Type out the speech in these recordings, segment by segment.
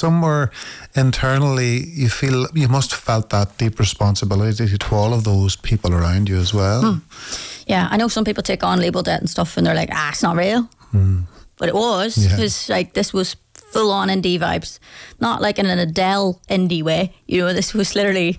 somewhere internally you feel you must have felt that deep responsibility to all of those people around you as well. Yeah, I know some people take on label debt and stuff and they're like, it's not real. But it was, because like this was full on indie vibes, not like in an Adele indie way. You know, this was literally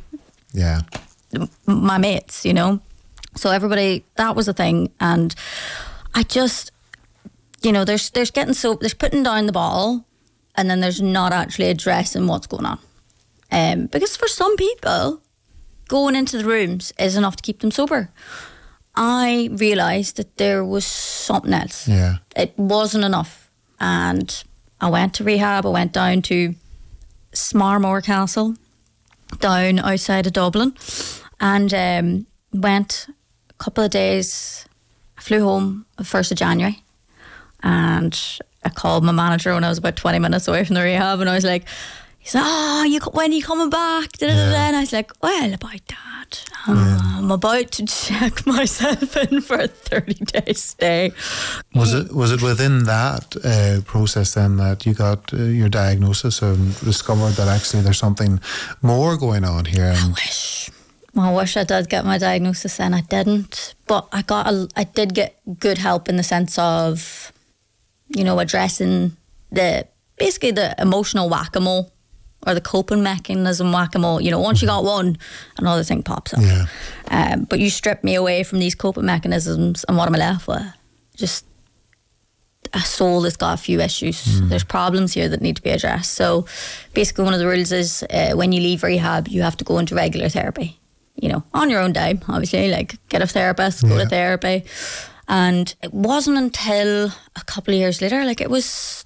my mates, you know. So everybody, that was a thing. And I just, you know, there's putting down the ball and then there's not actually addressing what's going on. Because for some people, going into the rooms is enough to keep them sober. I realised that there was something else. Yeah. It wasn't enough. And I went to rehab. I went down to Smarmore Castle, down outside of Dublin, and went a couple of days. I flew home the 1st of January, and I called my manager when I was about 20 minutes away from the rehab, and I was like, he's like, when are you coming back? And I was like, well, about that. I'm about to check myself in for a 30-day stay. Was it within that process then that you got your diagnosis and discovered that actually there's something more going on here? I wish I did get my diagnosis and I didn't. But I did get good help in the sense of, you know, addressing basically the emotional whack-a-mole, or the coping mechanism whack-a-mole. You know, once you got one, another thing pops up. Yeah. But you strip me away from these coping mechanisms, and what am I left with? Just a soul that's got a few issues. There's problems here that need to be addressed. So basically one of the rules is when you leave rehab, you have to go into regular therapy. You know, on your own time, obviously, like get a therapist, go to therapy. And it wasn't until a couple of years later, like it was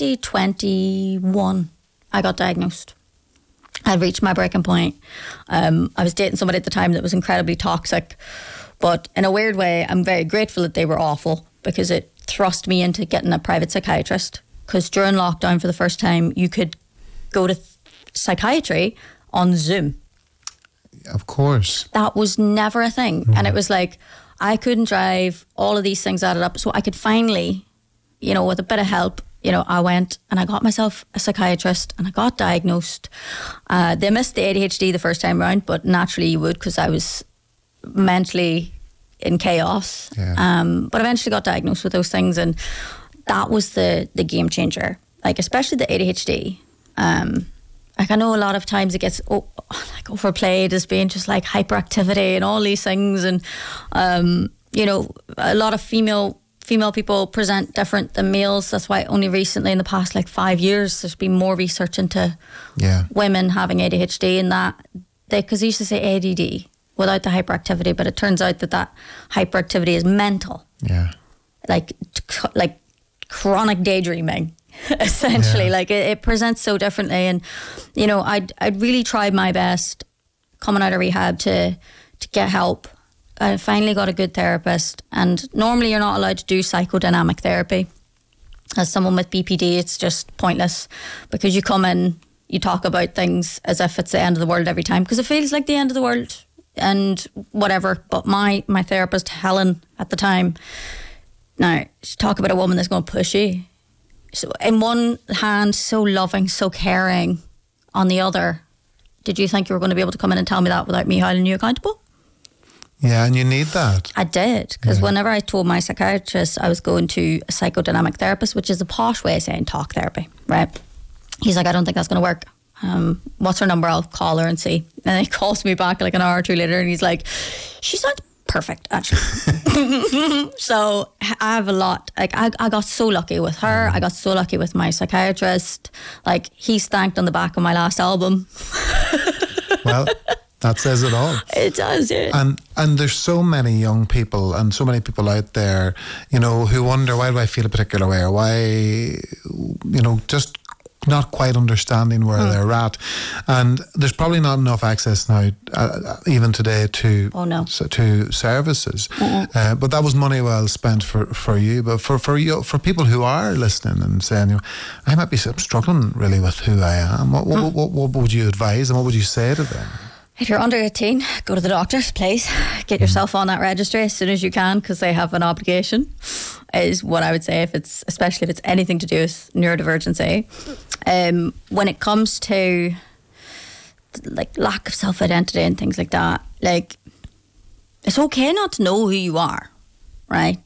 2021, I got diagnosed. I'd reached my breaking point. I was dating somebody at the time that was incredibly toxic, but in a weird way, I'm very grateful that they were awful, because it thrust me into getting a private psychiatrist. Because during lockdown, for the first time, you could go to psychiatry on Zoom. Of course. That was never a thing. And it was like, I couldn't drive, all of these things added up. So I could finally, you know, with a bit of help, you know, I went and I got myself a psychiatrist and I got diagnosed. They missed the ADHD the first time round, but naturally you would, because I was mentally in chaos. But eventually got diagnosed with those things, and that was the game changer. Like, especially the ADHD. Like, I know a lot of times it gets like overplayed as being just like hyperactivity and all these things, and you know, a lot of female people present different than males. That's why only recently, in the past like 5 years, there's been more research into women having ADHD, and that because they used to say ADD without the hyperactivity, but it turns out that hyperactivity is mental. Like chronic daydreaming. Essentially, like it presents so differently. And you know, I'd really tried my best coming out of rehab to get help. I finally got a good therapist, and normally you're not allowed to do psychodynamic therapy. As someone with BPD, it's just pointless, because you come in, you talk about things as if it's the end of the world every time, because it feels like the end of the world and whatever. But my therapist, Helen, at the time, now she talk about a woman that's going to push you. So in one hand, so loving, so caring. On the other, did you think you were going to be able to come in and tell me that without me holding you accountable? Yeah, and you need that. I did, because whenever I told my psychiatrist I was going to a psychodynamic therapist, which is a posh way of saying talk therapy, right? He's like, I don't think that's going to work. What's her number? I'll call her and see. And he calls me back like an hour or two later, and he's like, she sounds perfect, actually. So I have a lot. Like I got so lucky with her. I got so lucky with my psychiatrist. Like, he's thanked on the back of my last album. Well, that says it all. It does, yeah. And there's so many young people and so many people out there, you know, who wonder, why do I feel a particular way, or why, you know, just not quite understanding where they're at. And there's probably not enough access now, even today, to to services. But that was money well spent for you. But for you, for people who are listening and saying, you know, I might be struggling really with who I am. What would you advise, and what would you say to them? If you're under 18, go to the doctors, please. Get yourself on that registry as soon as you can, because they have an obligation, is what I would say, especially if it's anything to do with neurodivergency. when it comes to like lack of self-identity and things like that, like it's okay not to know who you are, right?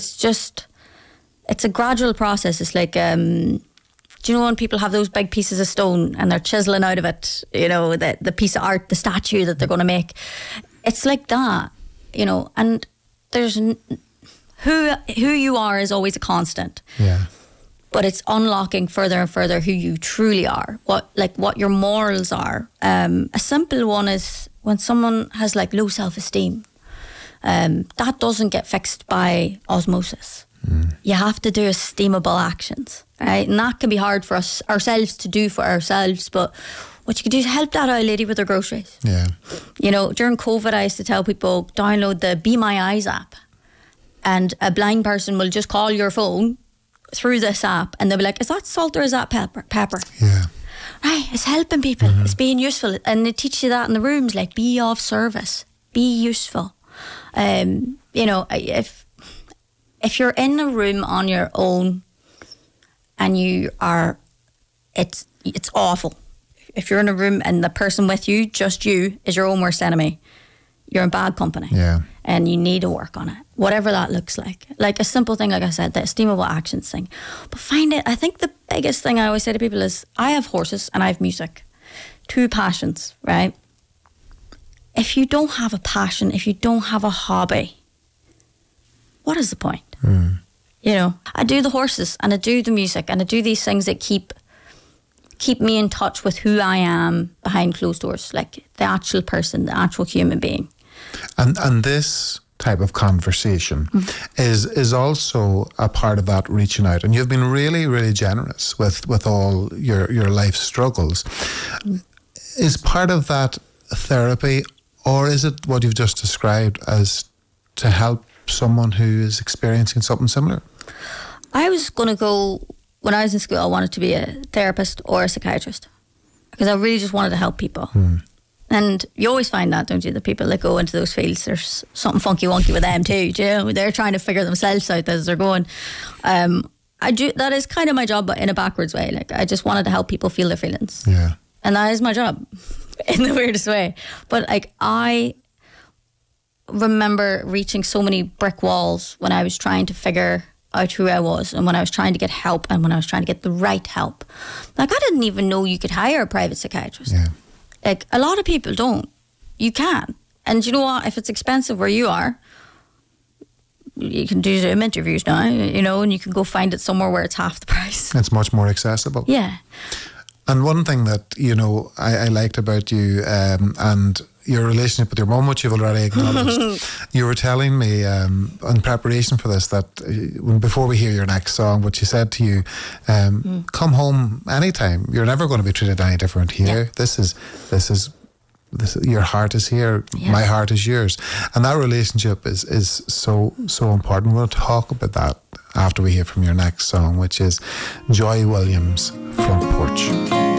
It's a gradual process. It's like, do you know when people have those big pieces of stone and they're chiseling out of it, you know, the piece of art, the statue that they're going to make? It's like that, you know, and there's who you are is always a constant. Yeah. But it's unlocking further and further who you truly are, what your morals are. A simple one is when someone has like low self-esteem, that doesn't get fixed by osmosis. You have to do esteemable actions, right? And that can be hard for us ourselves to do for ourselves, but what you can do is help that old lady with her groceries. Yeah. You know, during COVID, I used to tell people, download the Be My Eyes app, and a blind person will just call your phone through this app and they'll be like, is that salt or is that pepper? Yeah. Right, it's helping people, it's being useful, and they teach you that in the rooms, like be of service, be useful. You know, if you're in a room on your own and you are, it's awful. If you're in a room and the person with you, just you, is your own worst enemy, you're in bad company. Yeah. And you need to work on it, whatever that looks like. Like a simple thing, like I said, the esteemable actions thing. But find it, I think the biggest thing I always say to people is, I have horses and I have music. 2 passions, right? If you don't have a passion, if you don't have a hobby, what is the point? You know, I do the horses and I do the music and I do these things that keep me in touch with who I am behind closed doors, like the actual person, the actual human being. And this type of conversation is also a part of that reaching out. And you've been really, really generous with all your life struggles. Is part of that therapy, or is it what you've just described as to help someone who is experiencing something similar? I was going to go, when I was in school, I wanted to be a therapist or a psychiatrist because I really just wanted to help people. And you always find that, don't you? The people that go into those fields, there's something funky wonky with them too. Do you know? They're trying to figure themselves out as they're going. That is kind of my job, but in a backwards way. Like I just wanted to help people feel their feelings. Yeah. And that is my job in the weirdest way. But like I remember reaching so many brick walls when I was trying to figure out who I was and when I was trying to get help and when I was trying to get the right help. Like I didn't even know you could hire a private psychiatrist. Yeah. Like a lot of people don't. You can. And you know what? If it's expensive where you are, you can do Zoom interviews now, you know, and you can go find it somewhere where it's half the price. It's much more accessible. Yeah. And one thing that, you know, I liked about you and your relationship with your mum, which you've already acknowledged, you were telling me in preparation for this that before we hear your next song, what she said to you, come home anytime. You're never going to be treated any different here. Yeah. This is your heart is here. Yeah. My heart is yours. And that relationship is so important. We'll talk about that after we hear from your next song, which is Joy Williams, Front Porch.